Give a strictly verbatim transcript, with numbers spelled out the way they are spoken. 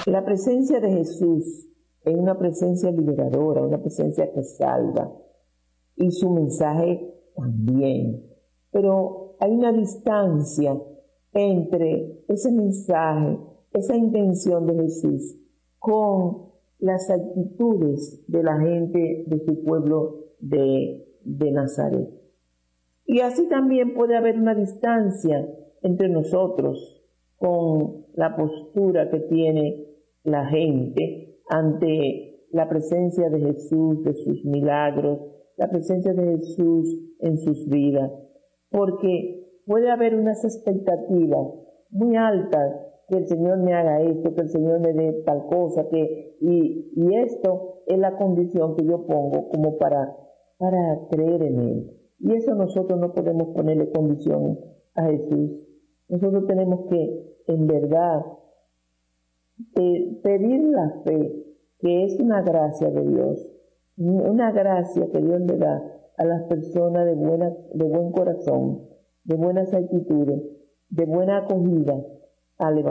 La presencia de Jesús es una presencia liberadora, una presencia que salva, y su mensaje también. Pero hay una distancia entre ese mensaje, esa intención de Jesús, con las actitudes de la gente de su pueblo de, de Nazaret. Y así también puede haber una distancia entre nosotros con la postura que tiene la gente ante la presencia de Jesús, de sus milagros, la presencia de Jesús en sus vidas. Porque puede haber unas expectativas muy altas, que el Señor me haga esto, que el Señor me dé tal cosa, que y, y esto es la condición que yo pongo como para, para creer en Él. Y eso nosotros no podemos ponerle condición a Jesús. Nosotros tenemos que, en verdad, eh, pedir la fe, que es una gracia de Dios, una gracia que Dios le da a las personas de, buena, de buen corazón, de buenas actitudes, de buena acogida al Evangelio.